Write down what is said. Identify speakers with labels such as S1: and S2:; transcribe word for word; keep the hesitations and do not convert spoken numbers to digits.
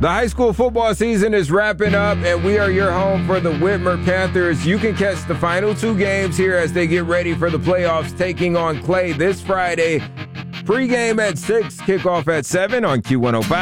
S1: The high school football season is wrapping up, and we are your home for the Whitmer Panthers. You can catch the final two games here as they get ready for the playoffs, taking on Clay this Friday. Pre-game at six, kickoff at seven on Q one oh five.